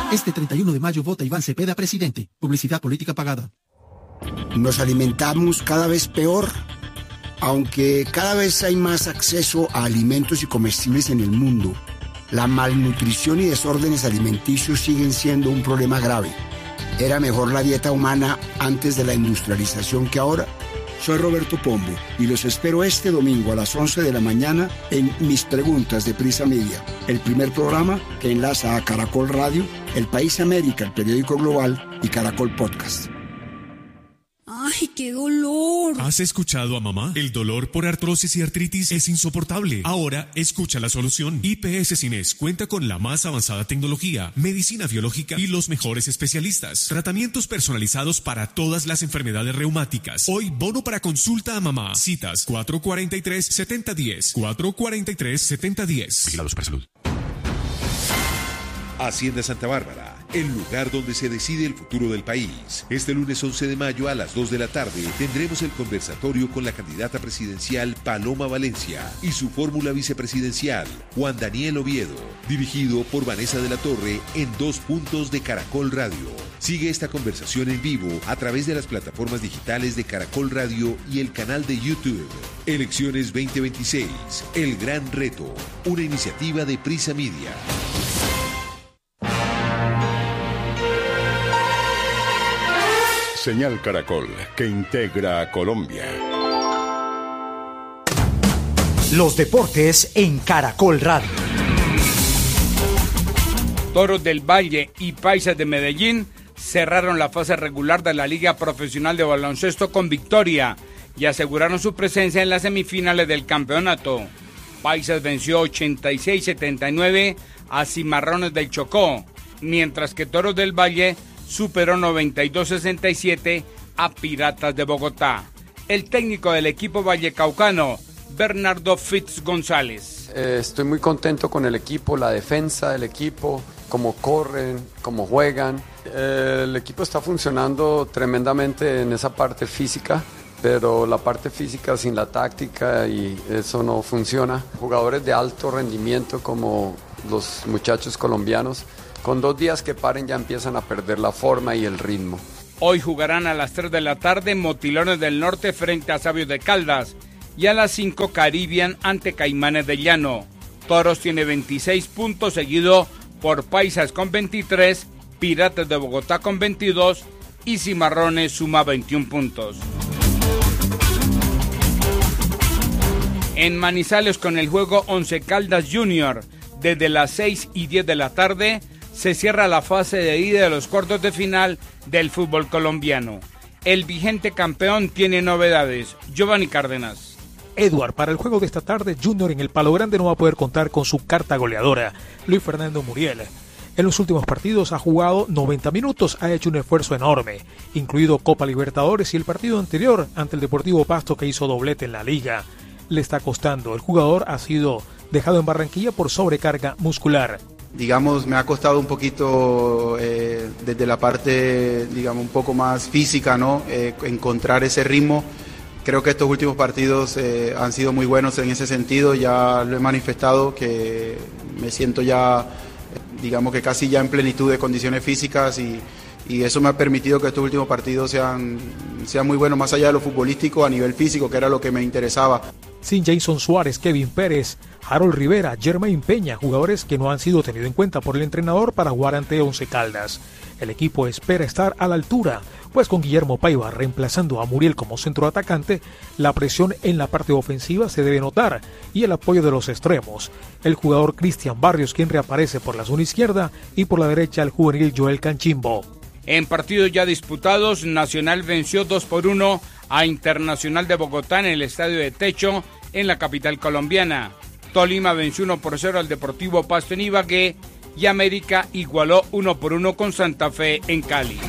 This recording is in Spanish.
Este 31 de mayo vota Iván Cepeda presidente. Publicidad política pagada. Nos alimentamos cada vez peor. Aunque cada vez hay más acceso a alimentos y comestibles en el mundo, la malnutrición y desórdenes alimenticios siguen siendo un problema grave. ¿Era mejor la dieta humana antes de la industrialización que ahora? Soy Roberto Pombo y los espero este domingo a las 11 de la mañana en Mis Preguntas de Prisa Media, el primer programa que enlaza a Caracol Radio, El País América, el periódico global, y Caracol Podcast. ¡Ay, qué dolor! ¿Has escuchado a mamá? El dolor por artrosis y artritis es insoportable. Ahora, escucha la solución. IPS Cines cuenta con la más avanzada tecnología, medicina biológica y los mejores especialistas. Tratamientos personalizados para todas las enfermedades reumáticas. Hoy, bono para consulta a mamá. Citas 443-7010. 443-7010. Vigilados para salud. Hacienda Santa Bárbara, el lugar donde se decide el futuro del país. Este lunes 11 de mayo a las 2 de la tarde tendremos el conversatorio con la candidata presidencial Paloma Valencia y su fórmula vicepresidencial, Juan Daniel Oviedo, dirigido por Vanessa de la Torre en 2 puntos de Caracol Radio. Sigue esta conversación en vivo a través de las plataformas digitales de Caracol Radio y el canal de YouTube. Elecciones 2026, el gran reto, una iniciativa de Prisa Media. Señal Caracol, que integra a Colombia. Los deportes en Caracol Radio. Toros del Valle y Paisas de Medellín cerraron la fase regular de la Liga Profesional de Baloncesto con victoria y aseguraron su presencia en las semifinales del campeonato. Paisas venció 86-79 a Cimarrones del Chocó, mientras que Toros del Valle superó 92-67 a Piratas de Bogotá. El técnico del equipo vallecaucano, Bernardo Fitz González. Estoy muy contento con el equipo, la defensa del equipo, cómo corren, cómo juegan. El equipo está funcionando tremendamente en esa parte física, pero la parte física sin la táctica y eso no funciona. Jugadores de alto rendimiento como los muchachos colombianos, con 2 días que paren ya empiezan a perder la forma y el ritmo. Hoy jugarán a las 3 de la tarde Motilones del Norte frente a Sabios de Caldas y a las 5 Caribbean ante Caimanes de Llano. Toros tiene 26 puntos, seguido por Paisas con 23, Piratas de Bogotá con 22 y Cimarrones suma 21 puntos. En Manizales, con el juego Once Caldas Junior, desde las 6 y 10 de la tarde, se cierra la fase de ida de los cuartos de final del fútbol colombiano. El vigente campeón tiene novedades. Giovanni Cárdenas. Edward, para el juego de esta tarde, Junior en el Palo Grande no va a poder contar con su carta goleadora, Luis Fernando Muriel. En los últimos partidos ha jugado 90 minutos, ha hecho un esfuerzo enorme, incluido Copa Libertadores y el partido anterior ante el Deportivo Pasto, que hizo doblete en la liga. Le está costando. El jugador ha sido dejado en Barranquilla por sobrecarga muscular. Digamos, me ha costado un poquito desde la parte, digamos, un poco más física, ¿no? Encontrar ese ritmo. Creo que estos últimos partidos han sido muy buenos en ese sentido. Ya lo he manifestado, que me siento ya, digamos que casi ya en plenitud de condiciones físicas y eso me ha permitido que estos últimos partidos sean muy buenos, más allá de lo futbolístico, a nivel físico, que era lo que me interesaba. Sin Jason Suárez, Kevin Pérez, Harold Rivera, Germain Peña, jugadores que no han sido tenidos en cuenta por el entrenador para jugar ante Once Caldas. El equipo espera estar a la altura, pues con Guillermo Paiva reemplazando a Muriel como centroatacante, la presión en la parte ofensiva se debe notar y el apoyo de los extremos. El jugador Cristian Barrios, quien reaparece por la zona izquierda, y por la derecha el juvenil Joel Canchimbo. En partidos ya disputados, Nacional venció 2-1 a Internacional de Bogotá en el Estadio de Techo, en la capital colombiana. Tolima venció 1-0 al Deportivo Pasto en Ibagué y América igualó 1-1 con Santa Fe en Cali.